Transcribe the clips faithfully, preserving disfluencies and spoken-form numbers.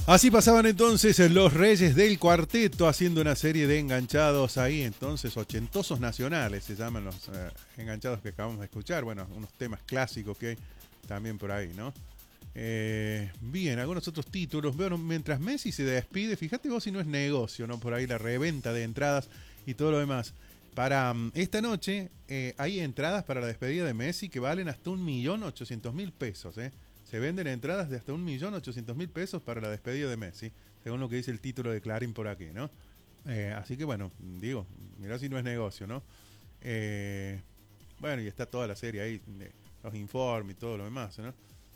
Así pasaban entonces los Reyes del Cuarteto haciendo una serie de enganchados ahí, entonces ochentosos nacionales se llaman los eh, enganchados que acabamos de escuchar. Bueno, unos temas clásicos que hay también por ahí, ¿no? Eh, bien, algunos otros títulos. Bueno, mientras Messi se despide, fíjate vos si no es negocio, ¿no? Por ahí la reventa de entradas y todo lo demás. Para um, esta noche eh, hay entradas para la despedida de Messi que valen hasta un millón ochocientos mil pesos, ¿eh? Se venden entradas de hasta un millón ochocientos mil pesos para la despedida de Messi, según lo que dice el título de Clarín por aquí, ¿no? Eh, así que bueno, digo, mirá si no es negocio, ¿no? Eh, bueno, y está toda la serie ahí, de los informes y todo lo demás, ¿no?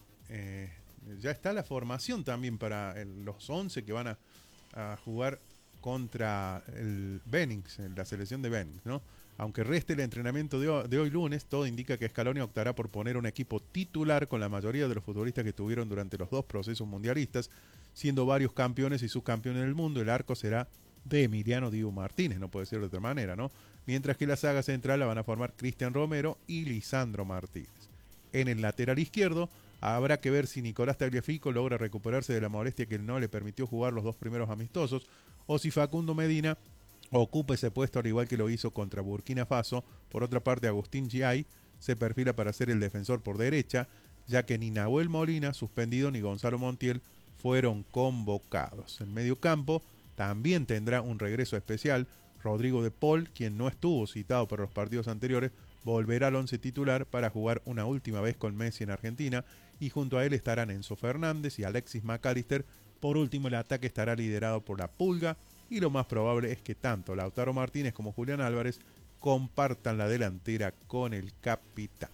Eh, ya está la formación también para el, los once que van a, a jugar contra el Benix, la selección de Benix, ¿no? Aunque reste el entrenamiento de hoy, de hoy lunes, todo indica que Scaloni optará por poner un equipo titular con la mayoría de los futbolistas que tuvieron durante los dos procesos mundialistas, siendo varios campeones y subcampeones del mundo. El arco será de Emiliano Dibu Martínez, no puede ser de otra manera, ¿no? Mientras que la saga central la van a formar Cristian Romero y Lisandro Martínez. En el lateral izquierdo habrá que ver si Nicolás Tagliafico logra recuperarse de la molestia que no le permitió jugar los dos primeros amistosos, o si Facundo Medina ocupa ese puesto al igual que lo hizo contra Burkina Faso. Por otra parte, Agustín Giay se perfila para ser el defensor por derecha, ya que ni Nahuel Molina, suspendido, ni Gonzalo Montiel fueron convocados. En medio campo también tendrá un regreso especial. Rodrigo de Paul, quien no estuvo citado para los partidos anteriores, volverá al once titular para jugar una última vez con Messi en Argentina, y junto a él estarán Enzo Fernández y Alexis McAllister. Por último, el ataque estará liderado por la Pulga, y lo más probable es que tanto Lautaro Martínez como Julián Álvarez compartan la delantera con el capitán.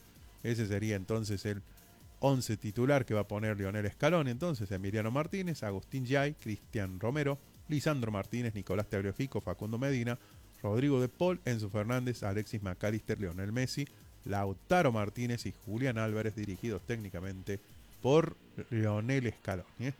Ese sería entonces el once titular que va a poner Lionel Scaloni. Entonces, Emiliano Martínez, Agustín Giay, Cristian Romero, Lisandro Martínez, Nicolás Tagliafico, Facundo Medina, Rodrigo de Paul, Enzo Fernández, Alexis McAllister, Lionel Messi, Lautaro Martínez y Julián Álvarez, dirigidos técnicamente por Lionel Scaloni, ¿eh?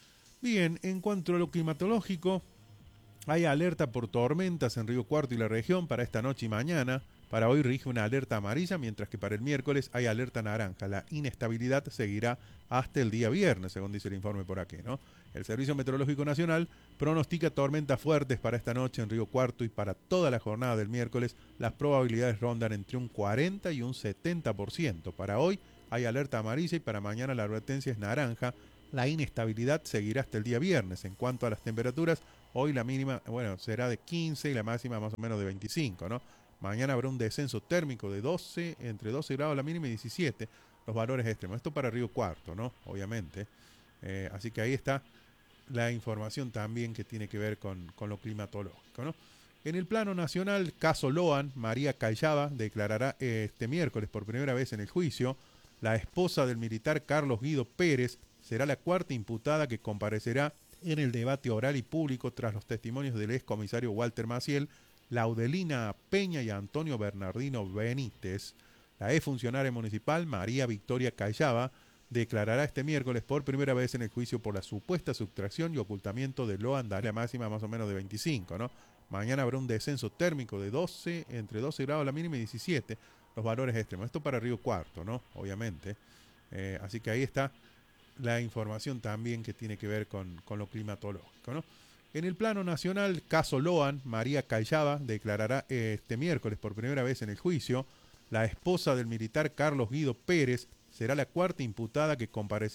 Bien, en cuanto a lo climatológico, hay alerta por tormentas en Río Cuarto y la región para esta noche y mañana. Para hoy rige una alerta amarilla, mientras que para el miércoles hay alerta naranja. La inestabilidad seguirá hasta el día viernes, según dice el informe por aquí, ¿no? El Servicio Meteorológico Nacional pronostica tormentas fuertes para esta noche en Río Cuarto, y para toda la jornada del miércoles las probabilidades rondan entre un cuarenta y un setenta por ciento. Para hoy hay alerta amarilla y para mañana la advertencia es naranja. La inestabilidad seguirá hasta el día viernes. En cuanto a las temperaturas, hoy la mínima, bueno, será de quince y la máxima más o menos de veinticinco, ¿no? Mañana habrá un descenso térmico de doce, entre doce grados la mínima y diecisiete, los valores extremos. Esto para Río Cuarto, ¿no? Obviamente. Eh, así que ahí está la información también que tiene que ver con, con lo climatológico, ¿no? En el plano nacional, caso Loan, María Callaba declarará este miércoles por primera vez en el juicio. La esposa del militar Carlos Guido Pérez será la cuarta imputada que comparecerá en el debate oral y público tras los testimonios del excomisario Walter Maciel, Laudelina Peña y Antonio Bernardino Benítez. La exfuncionaria municipal María Victoria Callaba declarará este miércoles por primera vez en el juicio por la supuesta sustracción y ocultamiento de Loan, la máxima más o menos de veinticinco, ¿no? Mañana habrá un descenso térmico de doce, entre doce grados la mínima y diecisiete, los valores extremos. Esto para Río Cuarto, ¿no? Obviamente. Eh, así que ahí está la información también que tiene que ver con, con lo climatológico, ¿no? En el plano nacional, caso Loan, María Callaba declarará este miércoles por primera vez en el juicio. La esposa del militar Carlos Guido Pérez será la cuarta imputada que comparecerá